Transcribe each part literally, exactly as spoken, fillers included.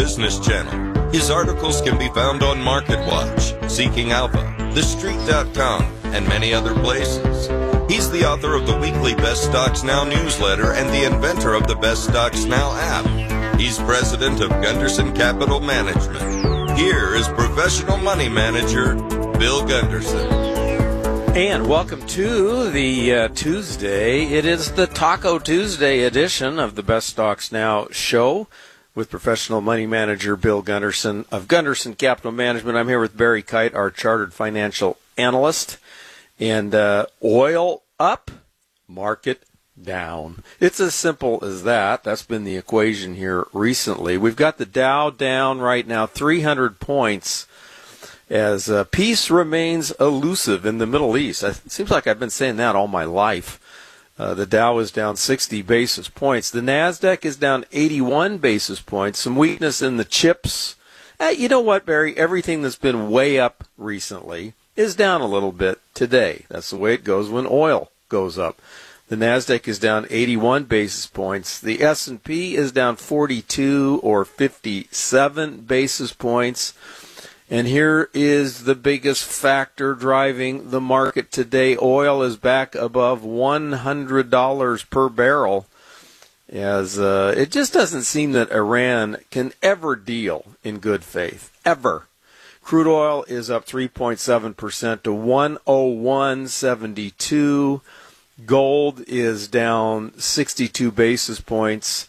Business Channel. His articles can be found on MarketWatch, Seeking Alpha, the street dot com, and many other places. He's the author of the weekly Best Stocks Now newsletter and the inventor of the Best Stocks Now app. He's president of Gunderson Capital Management. Here is professional money manager Bill Gunderson. And welcome to the uh, Tuesday. It is the Taco Tuesday edition of the Best Stocks Now show with professional money manager Bill Gunderson of Gunderson Capital Management. I'm here with Barry Kite, our chartered financial analyst. And uh, oil up, market down. It's as simple as that. That's been the equation here recently. We've got the Dow down right now three hundred points. As uh, peace remains elusive in the Middle East. It seems like I've been saying that all my life. Uh, the Dow is down sixty basis points. The NASDAQ is down eighty-one basis points. Some weakness in the chips. Uh, you know what, Barry? Everything that's been way up recently is down a little bit today. That's the way it goes when oil goes up. The NASDAQ is down eighty-one basis points. The S and P is down forty-two or fifty-seven basis points. And here is the biggest factor driving the market today. Oil is back above one hundred dollars per barrel, as uh, it just doesn't seem that Iran can ever deal in good faith, ever. Crude oil is up three point seven percent to one oh one seventy-two. Gold is down sixty-two basis points.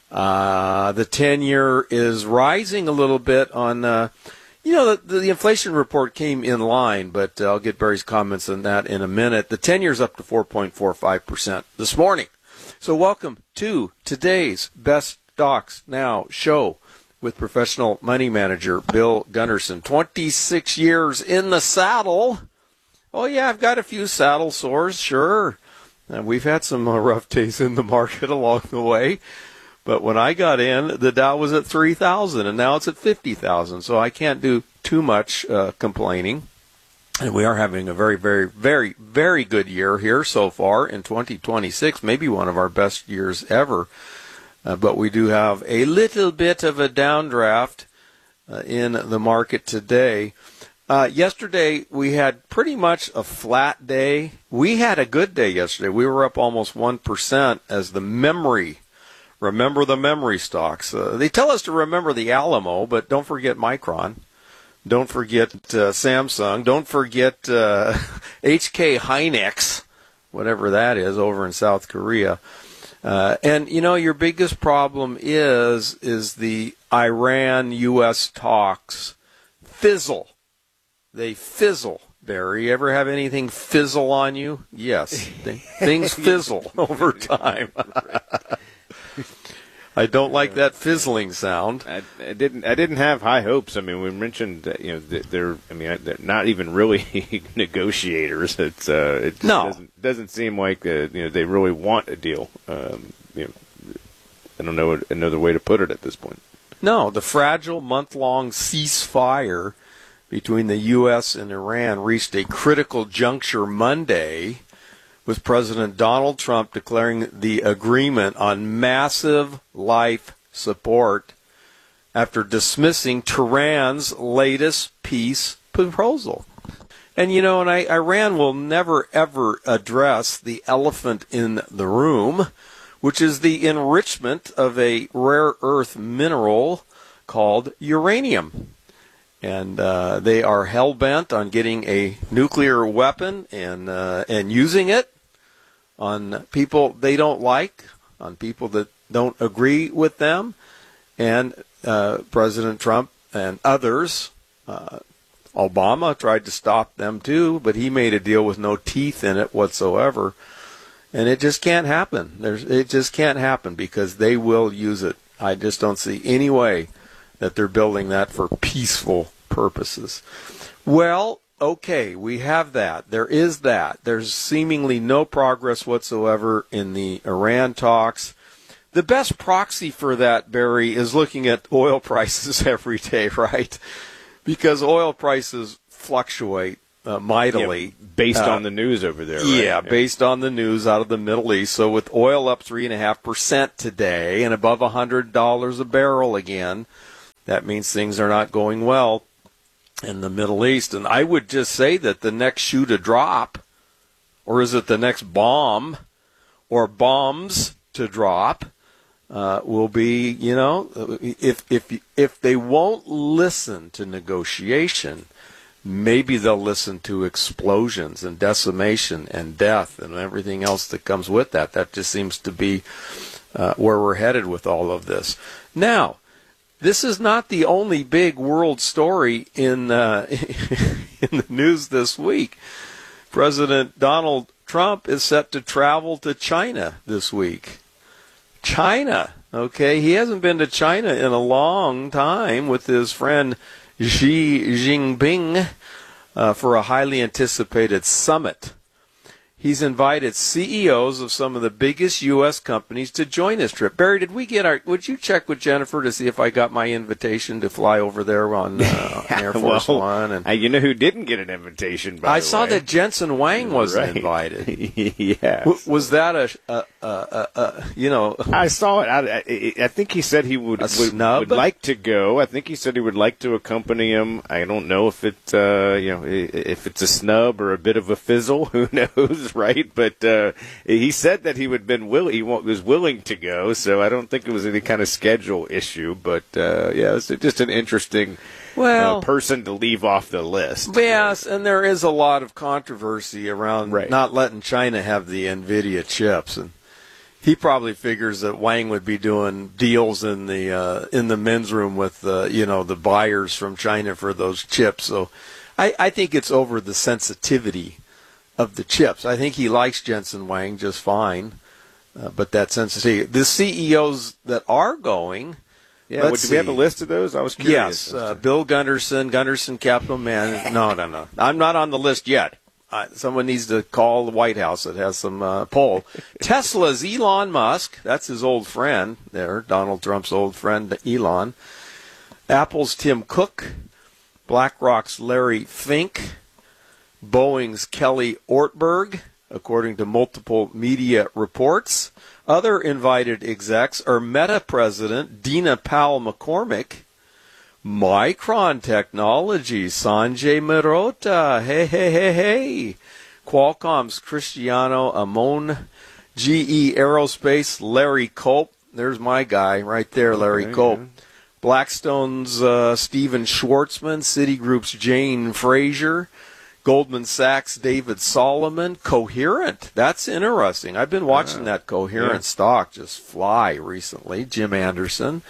Uh, the ten-year is rising a little bit on... Uh, You know, the, the inflation report came in line, but uh, I'll get Barry's comments on that in a minute. The ten-year's up to four point four five percent this morning. So welcome to today's Best Stocks Now show with professional money manager Bill Gunderson. twenty-six years in the saddle. Oh, yeah, I've got a few saddle sores, sure. And we've had some uh, rough days in the market along the way. But when I got in, the Dow was at three thousand, and now it's at fifty thousand. So I can't do too much uh, complaining. And we are having a very, very, very, very good year here so far in twenty twenty-six, maybe one of our best years ever. Uh, but we do have a little bit of a downdraft uh, in the market today. Uh, yesterday, we had pretty much a flat day. We had a good day yesterday. We were up almost one percent as the memory Remember the memory stocks. Uh, they tell us to remember the Alamo, but don't forget Micron. Don't forget uh, Samsung. Don't forget uh, H K Hynix, whatever that is, over in South Korea. Uh, and, you know, your biggest problem is is the Iran U S talks fizzle. They fizzle. Barry, you ever have anything fizzle on you? Yes. Things fizzle over time. I don't like that fizzling sound. I, I didn't. I didn't have high hopes. I mean, we mentioned that, you know, they're. I mean, they're not even really negotiators. It's. Uh, it just no. doesn't, doesn't seem like uh, you know they really want a deal. Um, you know, I don't know another way to put it at this point. No, the fragile month-long ceasefire between the U S and Iran reached a critical juncture Monday, with President Donald Trump declaring the agreement on massive life support after dismissing Tehran's latest peace proposal. And, you know, and I, Iran will never, ever address the elephant in the room, which is the enrichment of a rare earth mineral called uranium. And uh, they are hell-bent on getting a nuclear weapon and uh, and using it on people they don't like, on people that don't agree with them. And uh, President Trump and others, uh, Obama tried to stop them too, but he made a deal with no teeth in it whatsoever. And it just can't happen. There's, it just can't happen because they will use it. I just don't see any way that they're building that for peaceful purposes. Well, okay, we have that. There is that. There's seemingly no progress whatsoever in the Iran talks. The best proxy for that, Barry, is looking at oil prices every day, right? Because oil prices fluctuate uh, mightily. Yeah, based uh, on the news over there, right? Yeah, Yeah, based on the news out of the Middle East. So with oil up three point five percent today and above one hundred dollars a barrel again, that means things are not going well in the Middle East. And I would just say that the next shoe to drop, or is it the next bomb, or bombs to drop, uh, will be, you know, if if if they won't listen to negotiation, maybe they'll listen to explosions and decimation and death and everything else that comes with that. That just seems to be uh, where we're headed with all of this. Now, this is not the only big world story in uh, in the news this week. President Donald Trump is set to travel to China this week. China, okay? He hasn't been to China in a long time with his friend Xi Jinping uh, for a highly anticipated summit. He's invited C E Os of some of the biggest U S companies to join his trip. Barry, did we get our? Would you check with Jennifer to see if I got my invitation to fly over there on, uh, on Air Force well, One? And uh, you know who didn't get an invitation? By I the saw way? that Jensen Wang wasn't Right. invited. Yes. W- was that a, a, a, a, a you know? I saw it. I, I, I think he said he would A would, snub? would like to go. I think he said he would like to accompany him. I don't know if it, uh, you know, if it's a snub or a bit of a fizzle. Who knows, right? But uh, he said that he would been will he was willing to go. So I don't think it was any kind of schedule issue. But uh, yeah, it's just an interesting Well, uh, person to leave off the list. yes, and there is a lot of controversy around Right. not letting China have the NVIDIA chips, and he probably figures that Wang would be doing deals in the uh, in the men's room with uh, you know the buyers from China for those chips. So I, I think it's over the sensitivity of the chips. I think he likes Jensen Wang just fine, uh, but that sensitivity. The C E Os that are going. Yeah, Let's do we have a see. list of those? I was curious. Yes, uh, Bill Gunderson, Gunderson Capital Man. No, no, no. I'm not on the list yet. Uh, someone needs to call the White House that has some uh, poll. Tesla's Elon Musk. That's his old friend there, Donald Trump's old friend Elon. Apple's Tim Cook. BlackRock's Larry Fink. Boeing's Kelly Ortberg, according to multiple media reports. Other invited execs are Meta President Dina Powell McCormick, Micron Technologies Sanjay Mehrotra, hey, hey, hey, hey, Qualcomm's Cristiano Amon, G E Aerospace Larry Culp, there's my guy right there, Larry Okay, Culp, yeah. Blackstone's uh, Steven Schwartzman, Citigroup's Jane Frazier, Goldman Sachs, David Solomon, Coherent. That's interesting. I've been watching Uh, that Coherent yeah. stock just fly recently. Jim Anderson.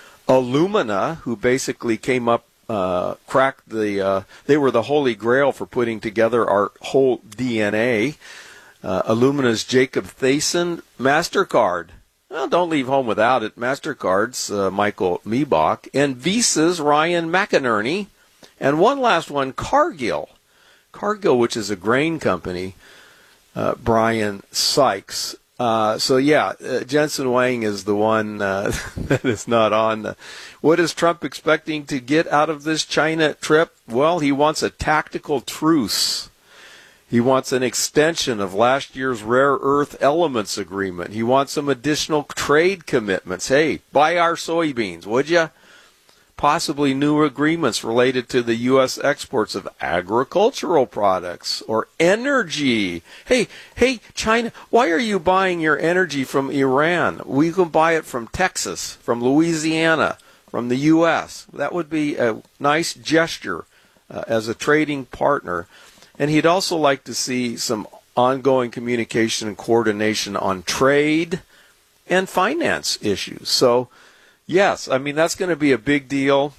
Illumina, who basically came up, uh, cracked the, uh, they were the holy grail for putting together our whole D N A. Uh, Illumina's Jacob Thayson. MasterCard. Well, don't leave home without it. MasterCard's uh, Michael Miebach. And Visa's Ryan McInerney. And one last one, Cargill. Cargill, which is a grain company, uh, Brian Sykes. Uh, so, yeah, uh, Jensen Wang is the one uh, that is not on. The, what is Trump expecting to get out of this China trip? Well, he wants a tactical truce. He wants an extension of last year's rare earth elements agreement. He wants some additional trade commitments. Hey, buy our soybeans, would you? Possibly new agreements related to the U S exports of agricultural products or energy. Hey, hey, China, why are you buying your energy from Iran? We can buy it from Texas, from Louisiana, from the U S. That would be a nice gesture uh, as a trading partner. And he'd also like to see some ongoing communication and coordination on trade and finance issues. So, yes, I mean, that's going to be a big deal.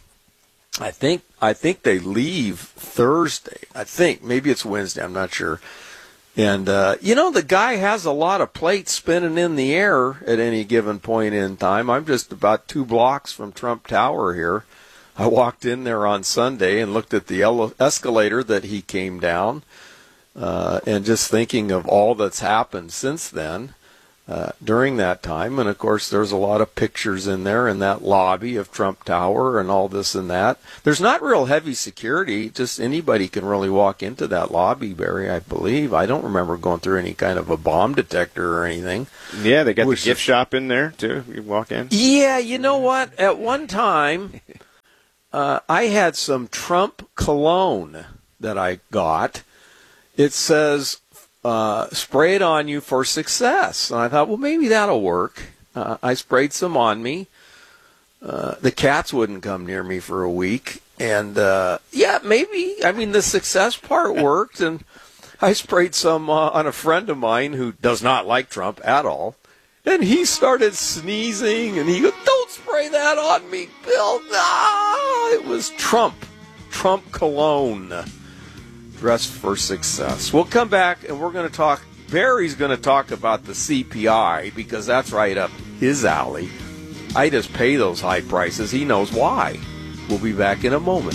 I think I think they leave Thursday. I think. Maybe it's Wednesday. I'm not sure. And, uh, you know, the guy has a lot of plates spinning in the air at any given point in time. I'm just about two blocks from Trump Tower here. I walked in there on Sunday and looked at the ele- escalator that he came down, uh, and just thinking of all that's happened since then. Uh, during that time, and of course there's a lot of pictures in there in that lobby of Trump Tower and all this and that. There's not real heavy security, just anybody can really walk into that lobby, Barry, I believe. I don't remember going through any kind of a bomb detector or anything. Yeah, they got Which- the gift shop in there, too. You walk in. Yeah, you know what? At one time, uh, I had some Trump cologne that I got. It says, uh, spray it on you for success. And I thought, well, maybe that'll work. Uh, I sprayed some on me. Uh, the cats wouldn't come near me for a week. And, uh, yeah, maybe, I mean, the success part worked. And I sprayed some uh, on a friend of mine who does not like Trump at all. And he started sneezing, and he goes, don't spray that on me, Bill. No! It was Trump. Trump cologne. Dressed for success. We'll come back, and we're going to talk, Barry's going to talk about the C P I, because that's right up his alley. I just pay those high prices. He knows why. We'll be back in a moment.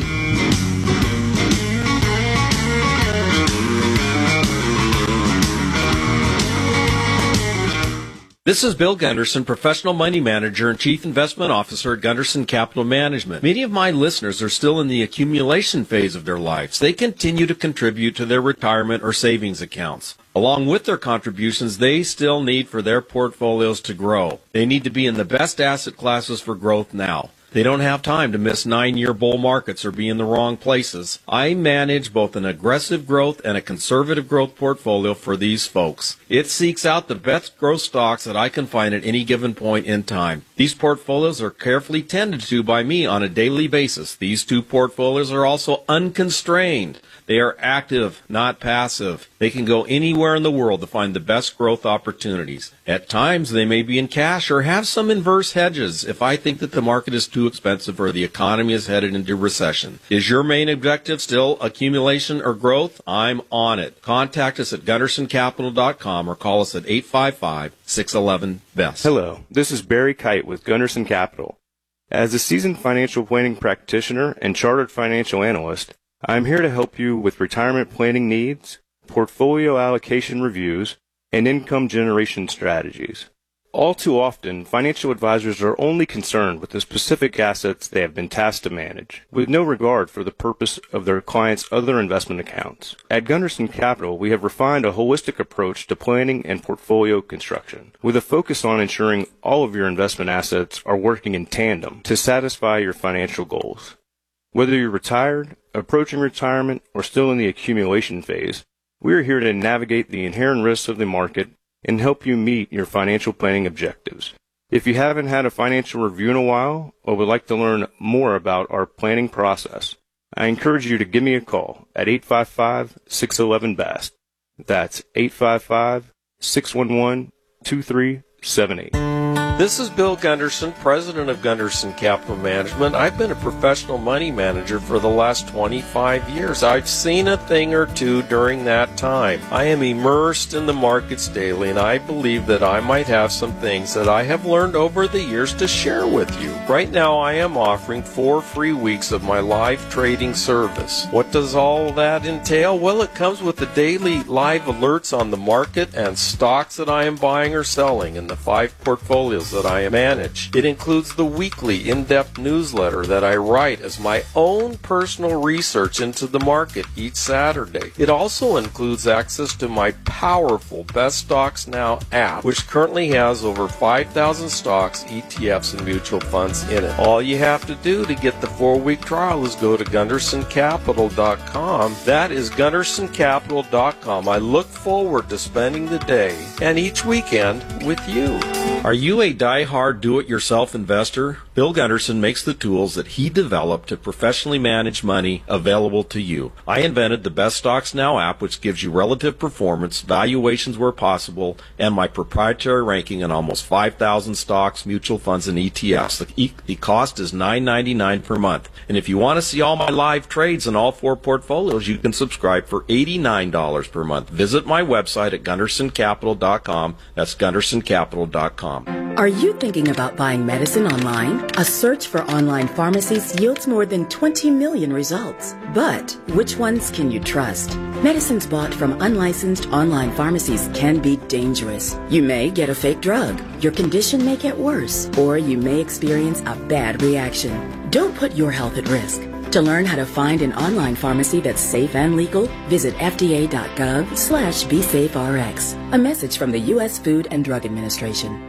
This is Bill Gunderson, professional money manager and chief investment officer at Gunderson Capital Management. Many of my listeners are still in the accumulation phase of their lives. They continue to contribute to their retirement or savings accounts. Along with their contributions, they still need for their portfolios to grow. They need to be in the best asset classes for growth now. They don't have time to miss nine-year bull markets or be in the wrong places. I manage both an aggressive growth and a conservative growth portfolio for these folks. It seeks out the best growth stocks that I can find at any given point in time. These portfolios are carefully tended to by me on a daily basis. These two portfolios are also unconstrained. They are active, not passive. They can go anywhere in the world to find the best growth opportunities. At times, they may be in cash or have some inverse hedges if I think that the market is too expensive or the economy is headed into recession. Is your main objective still accumulation or growth? I'm on it. Contact us at gunderson capital dot com or call us at eight five five, six one one, B E S T. Hello, this is Barry Kite with Gunderson Capital. As a seasoned financial planning practitioner and chartered financial analyst, I'm here to help you with retirement planning needs, portfolio allocation reviews, and income generation strategies. All too often, financial advisors are only concerned with the specific assets they have been tasked to manage, with no regard for the purpose of their clients' other investment accounts. At Gunderson Capital, we have refined a holistic approach to planning and portfolio construction, with a focus on ensuring all of your investment assets are working in tandem to satisfy your financial goals. Whether you're retired, approaching retirement, or still in the accumulation phase, we are here to navigate the inherent risks of the market and help you meet your financial planning objectives. If you haven't had a financial review in a while or would like to learn more about our planning process, I encourage you to give me a call at eight five five, six one one, B E S T. That's eight five five, six one one, two three seven eight. This is Bill Gunderson, president of Gunderson Capital Management. I've been a professional money manager for the last twenty-five years. I've seen a thing or two during that time. I am immersed in the markets daily, and I believe that I might have some things that I have learned over the years to share with you. Right now, I am offering four free weeks of my live trading service. What does all that entail? Well, it comes with the daily live alerts on the market and stocks that I am buying or selling in the five portfolios that I manage. It includes the weekly in-depth newsletter that I write as my own personal research into the market each Saturday. It also includes access to my powerful Best Stocks Now app, which currently has over five thousand stocks, E T Fs, and mutual funds in it. All you have to do to get the four-week trial is go to gunderson capital dot com. That is gunderson capital dot com. I look forward to spending the day and each weekend with you. Are you a die-hard do-it-yourself investor? Bill Gunderson makes the tools that he developed to professionally manage money available to you. I invented the Best Stocks Now app, which gives you relative performance, valuations where possible, and my proprietary ranking in almost five thousand stocks, mutual funds, and E T Fs. The, e- the cost is nine ninety-nine per month. And if you want to see all my live trades in all four portfolios, you can subscribe for eighty-nine dollars per month. Visit my website at gunderson capital dot com. That's gunderson capital dot com. Are you thinking about buying medicine online? A search for online pharmacies yields more than twenty million results. But which ones can you trust? Medicines bought from unlicensed online pharmacies can be dangerous. You may get a fake drug, your condition may get worse, or you may experience a bad reaction. Don't put your health at risk. To learn how to find an online pharmacy that's safe and legal, visit F D A dot gov slash be safe R X. A message from the U S Food and Drug Administration.